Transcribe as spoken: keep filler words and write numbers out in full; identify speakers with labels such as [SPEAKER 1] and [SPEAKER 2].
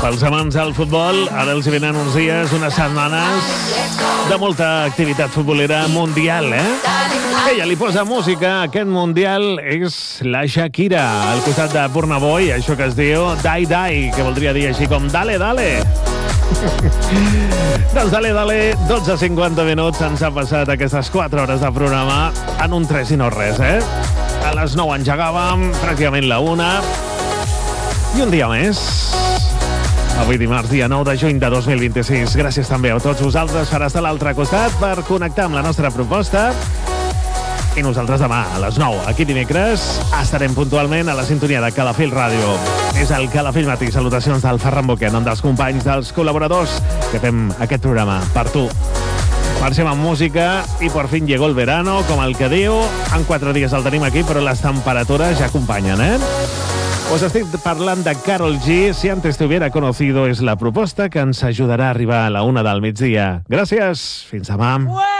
[SPEAKER 1] Pels amants del futbol, ara els venen uns dies, unes setmanes de molta activitat futbolera mundial, eh? Ella li posa música, aquest mundial és la Shakira, al costat de Burna Boy, això que es diu Die Die, que voldria dir així com Dale Dale. Doncs dale, dale, dotze cinquanta minuts, ens ha passat aquestes quatre hores de programa en un tres i no res, eh? A les nou engegàvem, pràcticament la una, i un dia més. Avui dimarts, dia nou de juny de dos mil vint-i-sis. Gràcies també a tots vosaltres per estar a l'altre costat, per connectar amb la nostra proposta. I nosaltres demà, a les nou, aquí dimecres, estarem puntualment a la sintonia de Calafell Ràdio. És el Calafell Matí. Salutacions del Ferran Boquer, en nom dels companys, dels col·laboradors que fem aquest programa per tu. Marxem amb música i per fin llegó el verano, com el que diu. En quatre dies el tenim aquí, però les temperatures ja acompanyen, eh? Os estic parlant de Karol G. Si antes te hubiera conocido és la proposta que ens ajudarà a arribar a la una del migdia. Gràcies. Fins demà.